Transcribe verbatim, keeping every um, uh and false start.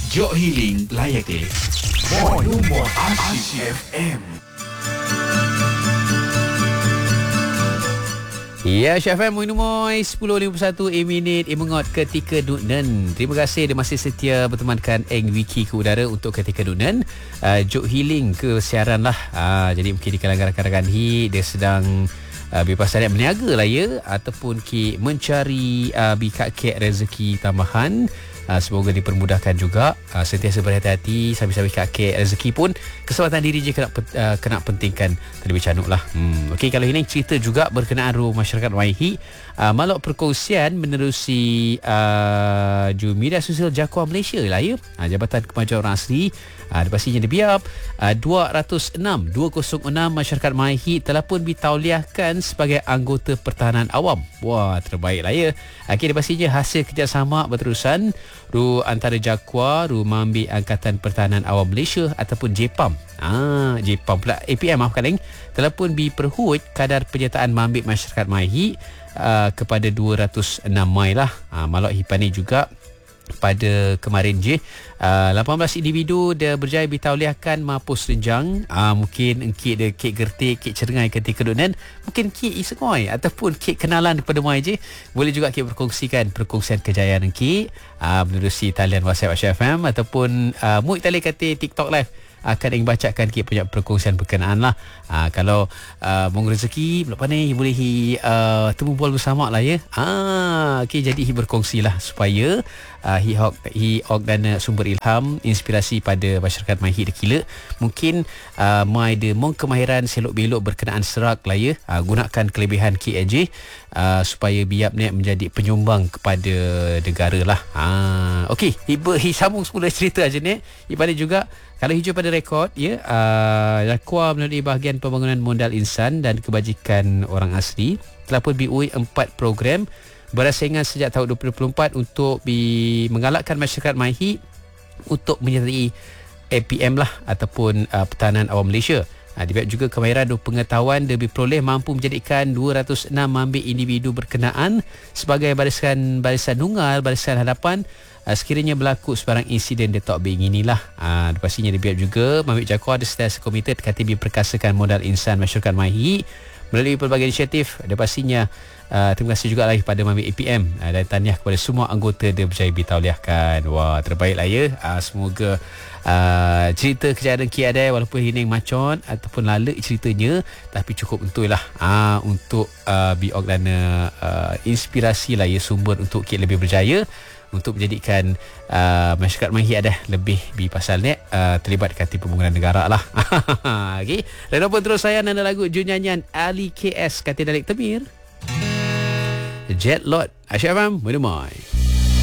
Jok Healing layak deh. Boy Numor Asyik F M. Ya, Syaf M, Moy sepuluh lima puluh satu A minit A mengot ketika dunen. Terima kasih dia masih setia bertemankan Eng Wiki ke udara untuk ketika dunen. Uh, Jok Healing ke siaran lah. Uh, jadi mungkin di kalangan rakan-rakan Hi, dia sedang uh, bebas harian berniaga lah ya, ataupun ki mencari uh, bikak-kek rezeki tambahan. Uh, semoga dipermudahkan juga. Uh, sentiasa berhati-hati sambil-sambil kakek rezeki pun keselamatan diri je kena, uh, kena pentingkan terlebih canuk lah. Hmm. Okey, kalau ini cerita juga berkenaan ruh masyarakat Waihi. Uh, maluk perkongsian menerusi uh, jurumedia sosial Jakwa Malaysia lah ya. Uh, Jabatan Kemajuan Orang Asli uh, pastinya dibiap uh, dua ratus enam masyarakat Waihi telah pun ditauliahkan sebagai anggota pertahanan awam. Wah, terbaik lah ya. Okey, pastinya hasil kerjasama berterusan Ru antara Jakwa, Ru Mambik Angkatan Pertahanan Awam Malaysia ataupun J P A M. Ah, J P A M pula. A P M maafkan Eng. Telah pun diperhut kadar penyertaan Mambik masyarakat Maihi uh, kepada dua ratus enam Mai lah. Ah, Malak Hipani juga pada kemarin je uh, lapan belas individu dia berjaya ditauliahkan mampus renjang. uh, Mungkin engkit dia kek gertik, kek cerengai ketika dunan, mungkin kek isengoi ataupun kek kenalan kepada mai je. Boleh juga kek berkongsikan perkongsian kejayaan engkit uh, menerusi talian WhatsApp Asyik F M ataupun uh, muik tali kata TikTok live. Akan ingin bacakan kek punya perkongsian berkenaan lah. Aa, kalau uh, mong rezeki belum pandai boleh uh, temu bual bersama lah ya. Ah, okay, jadi hi berkongsi lah supaya uh, hi hok hi hok dan sumber ilham inspirasi pada masyarakat Maihi dekila. Mungkin uh, mai de mong kemahiran selok belok berkenaan serak lah ya. Uh, gunakan kelebihan K N J uh, supaya biap ni menjadi penyumbang kepada negara lah. Ah, okey, hi, hi sambung semula cerita aja ni. Hi pada juga kalau hijau pada rekod ya, uh, Jakwa melalui bahagian pembangunan modal insan dan kebajikan orang asli telah pun biui empat program berasingan sejak tahun dua ribu dua puluh empat untuk bi menggalakkan masyarakat Maihi untuk menyertai A P M lah ataupun uh, Pertahanan Awam Malaysia. Ha, dibuat juga kemahiran dan pengetahuan dia diperoleh mampu menjadikan dua ratus enam mambik individu berkenaan sebagai barisan barisan nunggal, barisan hadapan uh, sekiranya berlaku sebarang insiden dia tak beginilah. Ha, pastinya dibuat juga mambik Jakwa ada sentiasa komited kata diperkasakan modal insan masyarakat Maihi melalui pelbagai inisiatif. Ada pastinya uh, terima kasih juga lagi pada Mambik A P M uh, dan tahniah kepada semua anggota dia berjaya ditauliahkan. Wah, terbaik lah ya. Uh, semoga uh, cerita kejayaan Ki ada walaupun ini macon ataupun lalak ceritanya tapi cukup betul lah uh, untuk uh, biok dan uh, inspirasi lah ya, sumber untuk Ki lebih berjaya untuk menjadikan uh, masyarakat Maihi ada lebih di pasal ni uh, terlibat kati pembangunan negara lah. Okey, dan apa terus saya nanda lagu junyanyian Ali K S kati Dalik Temir Jet Lot Asyik Faham Berdemai.